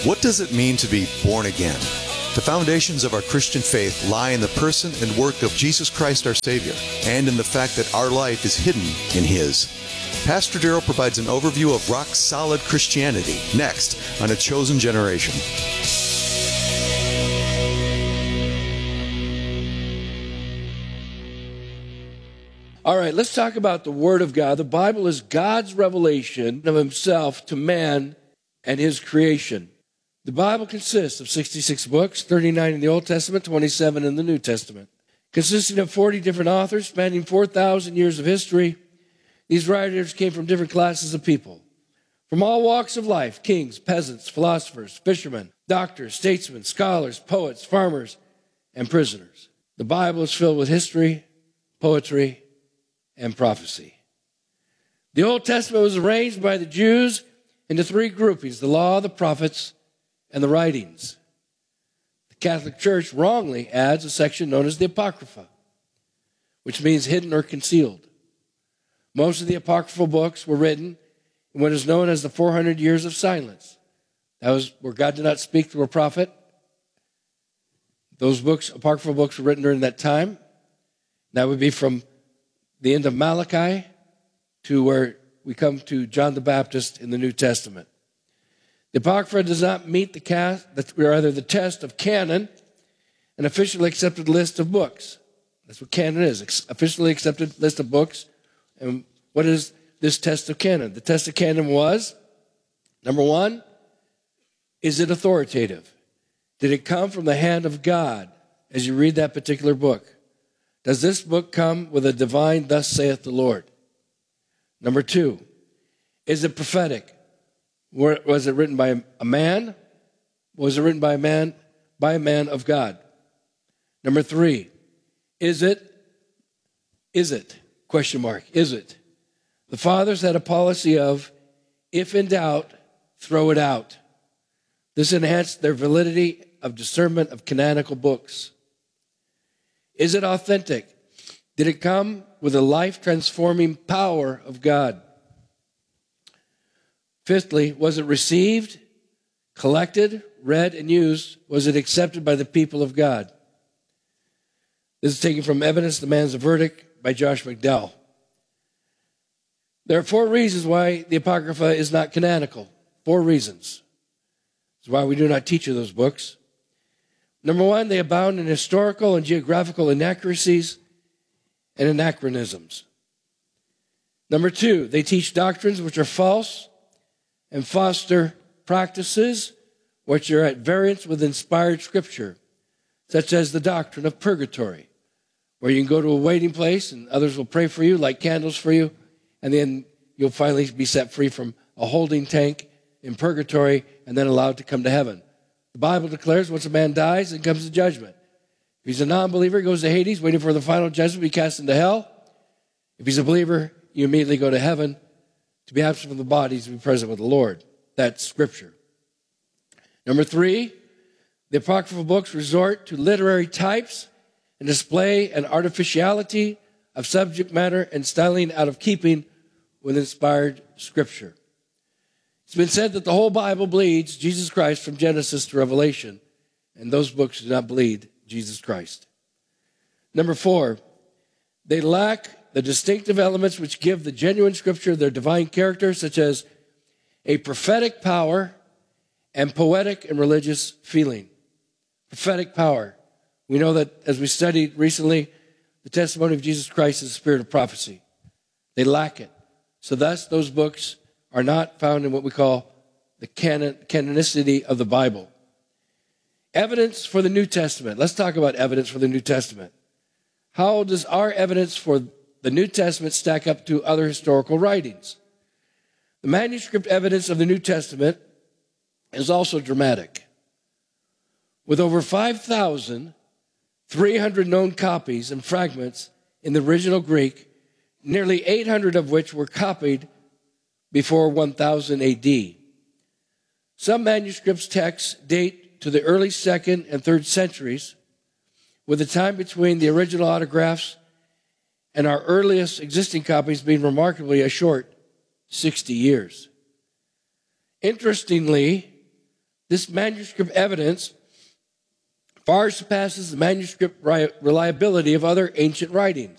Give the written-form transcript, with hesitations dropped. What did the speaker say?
What does it mean to be born again? The foundations of our Christian faith lie in the person and work of Jesus Christ our Savior, and in the fact that our life is hidden in His. Pastor Daryl provides an overview of rock-solid Christianity, next on A Chosen Generation. All right, let's talk about the Word of God. The Bible is God's revelation of Himself to man and His creation. The Bible consists of 66 books, 39 in the Old Testament, 27 in the New Testament. Consisting of 40 different authors spanning 4,000 years of history, these writers came from different classes of people, from all walks of life: kings, peasants, philosophers, fishermen, doctors, statesmen, scholars, poets, farmers, and prisoners. The Bible is filled with history, poetry, and prophecy. The Old Testament was arranged by the Jews into three groupings: the law, the prophets, and the writings. The Catholic Church wrongly adds a section known as the Apocrypha, which means hidden or concealed. Most of the apocryphal books were written in what is known as the 400 years of silence. That was where God did not speak through a prophet. Those books, apocryphal books, were written during that time. That would be from the end of Malachi to where we come to John the Baptist in the New Testament. The Apocrypha does not meet the test of canon, an officially accepted list of books. That's what canon is, officially accepted list of books. And what is this test of canon? The test of canon was, number one, is it authoritative? Did it come from the hand of God as you read that particular book? Does this book come with a divine, thus saith the Lord? Number two, is it prophetic? Was it written by a man? Was it written by a man? By a man of God. Number three, is it? Question mark, is it? The fathers had a policy of, if in doubt, throw it out. This enhanced their validity of discernment of canonical books. Is it authentic? Did it come with the life-transforming power of God? Fifthly, was it received, collected, read, and used? Was it accepted by the people of God? This is taken from Evidence Demands a Verdict by Josh McDowell. There are 4 reasons why the Apocrypha is not canonical. 4 reasons. This is why we do not teach you those books. Number 1, they abound in historical and geographical inaccuracies and anachronisms. Number 2, they teach doctrines which are false and foster practices which are at variance with inspired Scripture, such as the doctrine of purgatory, where you can go to a waiting place and others will pray for you, light candles for you, and then you'll finally be set free from a holding tank in purgatory and then allowed to come to heaven. The Bible declares once a man dies, then comes the judgment. If he's a non-believer, he goes to Hades, waiting for the final judgment, be cast into hell. If he's a believer, you immediately go to heaven, to be absent from the bodies, to be present with the Lord. That's Scripture. Number 3, the apocryphal books resort to literary types and display an artificiality of subject matter and styling out of keeping with inspired Scripture. It's been said that the whole Bible bleeds Jesus Christ from Genesis to Revelation, and those books do not bleed Jesus Christ. Number 4, they lack the distinctive elements which give the genuine Scripture their divine character, such as a prophetic power and poetic and religious feeling. Prophetic power. We know that as we studied recently, the testimony of Jesus Christ is the spirit of prophecy. They lack it. So thus, those books are not found in what we call the canonicity of the Bible. Evidence for the New Testament. Let's talk about evidence for the New Testament. How does our evidence for the New Testament stack up to other historical writings? The manuscript evidence of the New Testament is also dramatic. With over 5,300 known copies and fragments in the original Greek, nearly 800 of which were copied before 1000 AD. Some manuscripts texts date to the early 2nd and 3rd centuries, with the time between the original autographs and our earliest existing copies being remarkably a short 60 years. Interestingly, This manuscript evidence far surpasses the manuscript reliability of other ancient writings.